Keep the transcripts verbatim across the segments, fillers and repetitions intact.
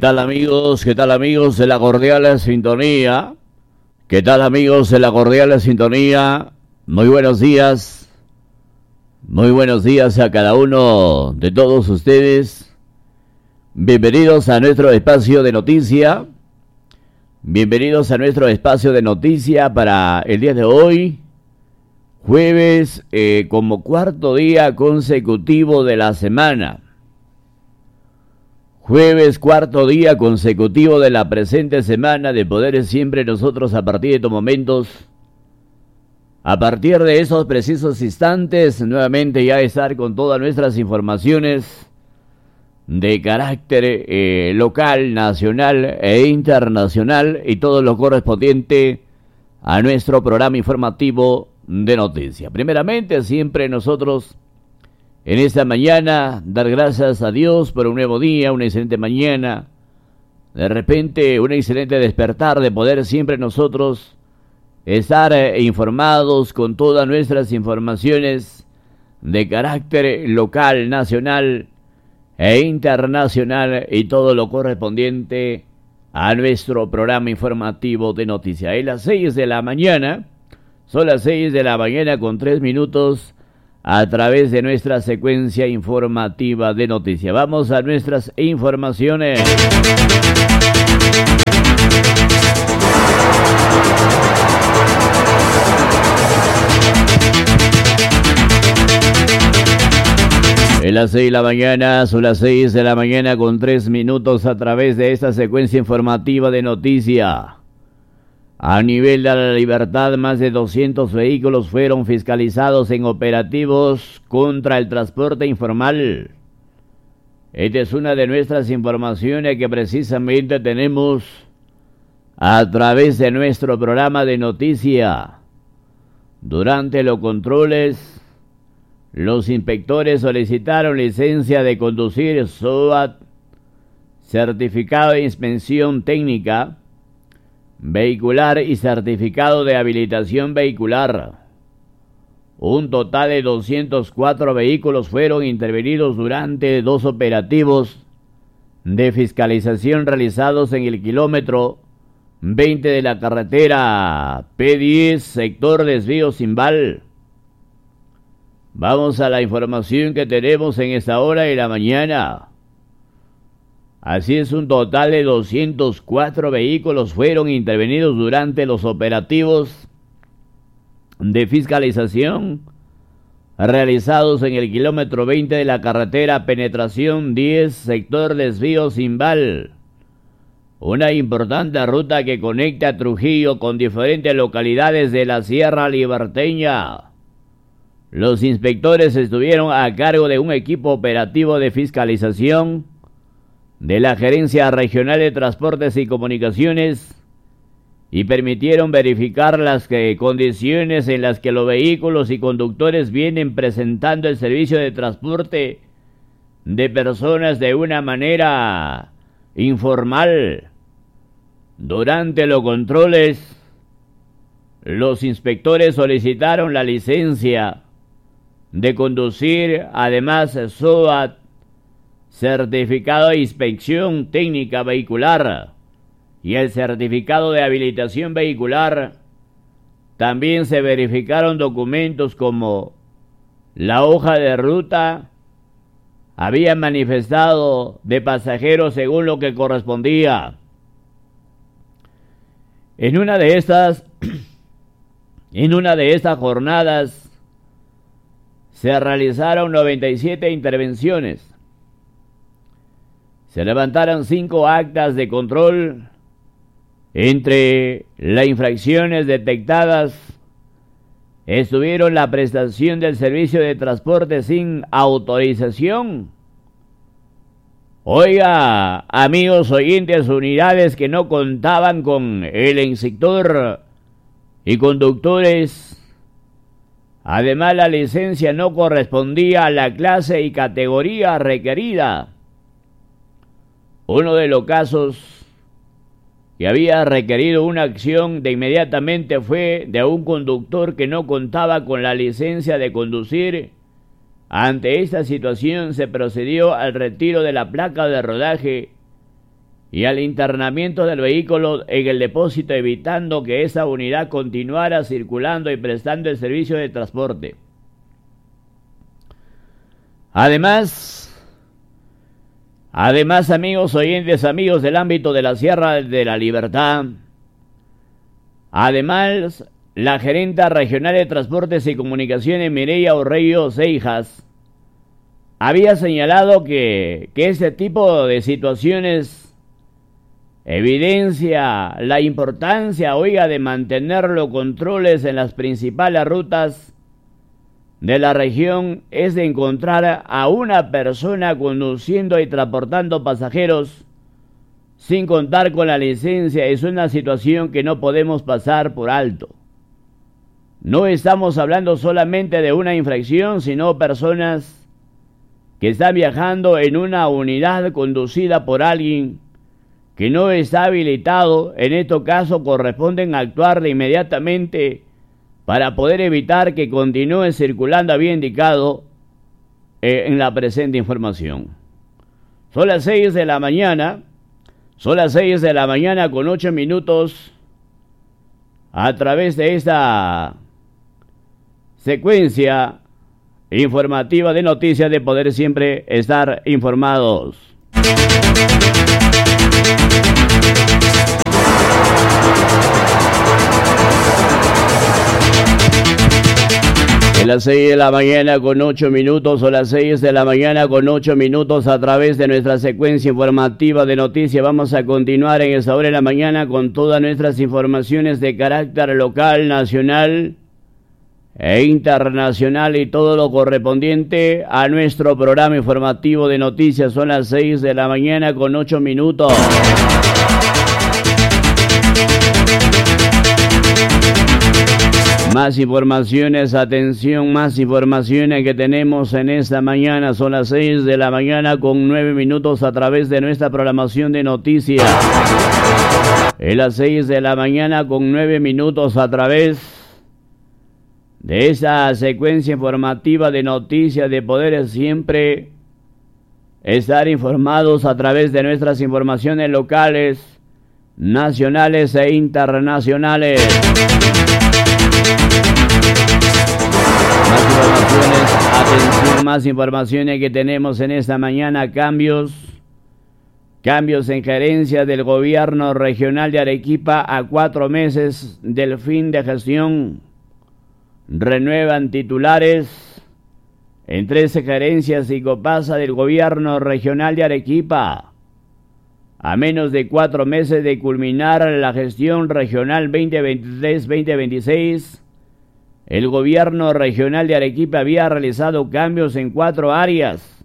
tal amigos? ¿Qué tal amigos de la cordial sintonía? ¿Qué tal amigos de la cordial sintonía? Muy buenos días. Muy buenos días a cada uno de todos ustedes. Bienvenidos a nuestro espacio de noticia. Bienvenidos a nuestro espacio de noticia para el día de hoy. Jueves, eh, como cuarto día consecutivo de la semana. Jueves, cuarto día consecutivo de la presente semana, de poder siempre nosotros a partir de estos momentos, a partir de esos precisos instantes, nuevamente ya estar con todas nuestras informaciones de carácter eh, local, nacional e internacional y todo lo correspondiente a nuestro programa informativo de noticias. Primeramente, siempre nosotros en esta mañana dar gracias a Dios por un nuevo día, una excelente mañana, de repente un excelente despertar, de poder siempre nosotros estar eh, informados con todas nuestras informaciones de carácter local, nacional e internacional y todo lo correspondiente a nuestro programa informativo de noticias. Es las seis de la mañana, son las seis de la mañana con tres minutos a través de nuestra secuencia informativa de noticias. Vamos a nuestras informaciones. En las seis de la mañana, son las seis de la mañana con tres minutos a través de esta secuencia informativa de noticias. A nivel de la Libertad, más de doscientos vehículos fueron fiscalizados en operativos contra el transporte informal. Esta es una de nuestras informaciones que precisamente tenemos a través de nuestro programa de noticias. Durante los controles, los inspectores solicitaron licencia de conducir S O A T, certificado de inspección técnica vehicular y certificado de habilitación vehicular. Un total de doscientos cuatro vehículos fueron intervenidos durante dos operativos de fiscalización realizados en el kilómetro veinte de la carretera P diez, sector Desvío Cimbal. Vamos a la información que tenemos en esta hora de la mañana. Así es, un total de doscientos cuatro vehículos fueron intervenidos durante los operativos de fiscalización realizados en el kilómetro veinte de la carretera Penetración diez, sector Desvío Cimbal, una importante ruta que conecta a Trujillo con diferentes localidades de la Sierra Liberteña. Los inspectores estuvieron a cargo de un equipo operativo de fiscalización de la Gerencia Regional de Transportes y Comunicaciones y permitieron verificar las que, condiciones en las que los vehículos y conductores vienen presentando el servicio de transporte de personas de una manera informal. Durante los controles, los inspectores solicitaron la licencia de conducir, además S O A T, certificado de inspección técnica vehicular y el certificado de habilitación vehicular. También se verificaron documentos como la hoja de ruta, habían manifestado de pasajeros según lo que correspondía. En una de estas, en una de estas jornadas se realizaron noventa y siete intervenciones. Se levantaron cinco actas de control. Entre las infracciones detectadas estuvieron la prestación del servicio de transporte sin autorización. Oiga, amigos oyentes, unidades que no contaban con el inspector y conductores. Además, la licencia no correspondía a la clase y categoría requerida. Uno de los casos que había requerido una acción de inmediatamente fue de un conductor que no contaba con la licencia de conducir. Ante esta situación se procedió al retiro de la placa de rodaje y al internamiento del vehículo en el depósito, evitando que esa unidad continuara circulando y prestando el servicio de transporte. Además, además, amigos oyentes, amigos del ámbito de la Sierra de la Libertad, además, la gerenta regional de Transportes y Comunicaciones, Mireya Orreyo Seijas, había señalado que, que este tipo de situaciones evidencia la importancia, oiga, de mantener los controles en las principales rutas de la región, es de encontrar a una persona conduciendo y transportando pasajeros sin contar con la licencia. Es una situación que no podemos pasar por alto. No estamos hablando solamente de una infracción, sino personas que están viajando en una unidad conducida por alguien que no está habilitado. En estos casos corresponden actuar de inmediatamente para poder evitar que continúe circulando, había indicado eh, en la presente información. Son las seis de la mañana, son las seis de la mañana con ocho minutos, a través de esta secuencia informativa de noticias de poder siempre estar informados. A las seis de la mañana con ocho minutos, o las seis de la mañana con ocho minutos, a través de nuestra secuencia informativa de noticias. Vamos a continuar en esta hora de la mañana con todas nuestras informaciones de carácter local, nacional e internacional, y todo lo correspondiente a nuestro programa informativo de noticias. Son las seis de la mañana con ocho minutos. Más informaciones, atención, más informaciones que tenemos en esta mañana. Son las seis de la mañana con nueve minutos, a través de nuestra programación de noticias. Es las seis de la mañana con nueve minutos, a través de esa secuencia informativa de noticias de poder siempre estar informados a través de nuestras informaciones locales, nacionales e internacionales. Más informaciones, atención, más informaciones que tenemos en esta mañana. Cambios, cambios en gerencia del gobierno regional de Arequipa a cuatro meses del fin de gestión. Renuevan titulares en trece gerencias y copasa del gobierno regional de Arequipa. A menos de cuatro meses de culminar la gestión regional veinte veintitrés veinte veintiséis, el gobierno regional de Arequipa había realizado cambios en cuatro áreas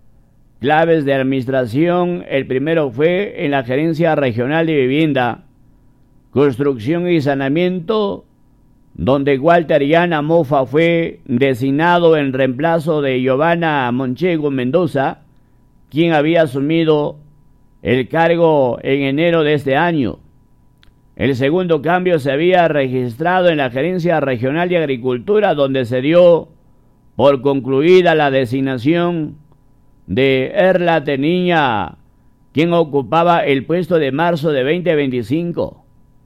claves de administración. El primero fue en la gerencia regional de vivienda, construcción y saneamiento, donde Walter Yana Mofa fue designado en reemplazo de Giovanna Monchego Mendoza, quien había asumido el cargo en enero de este año. El segundo cambio se había registrado en la Gerencia Regional de Agricultura, donde se dio por concluida la designación de Erla Teniña, quien ocupaba el puesto de marzo de veinte veinticinco.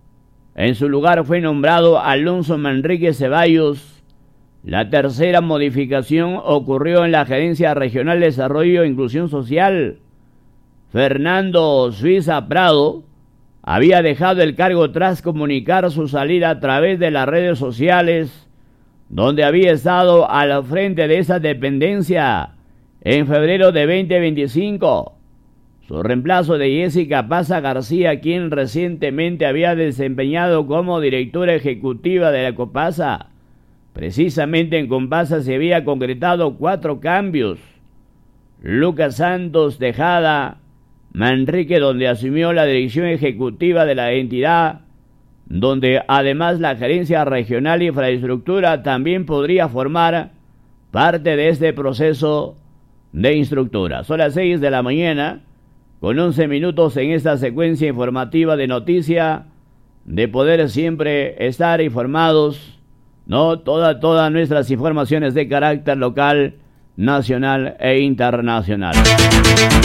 En su lugar fue nombrado Alonso Manrique Ceballos. La tercera modificación ocurrió en la Gerencia Regional de Desarrollo e Inclusión Social. Fernando Suiza Prado había dejado el cargo tras comunicar su salida a través de las redes sociales, donde había estado al frente de esa dependencia en febrero de veinte veinticinco. Su reemplazo de Jessica Paza García, quien recientemente había desempeñado como directora ejecutiva de la Copasa. Precisamente en Copasa se había concretado cuatro cambios. Lucas Santos Tejada Manrique, donde asumió la dirección ejecutiva de la entidad, donde además la Gerencia Regional de Infraestructura también podría formar parte de este proceso de instructura. Son las seis de la mañana con once minutos en esta secuencia informativa de noticia, de poder siempre estar informados, no todas todas nuestras informaciones de carácter local, nacional e internacional.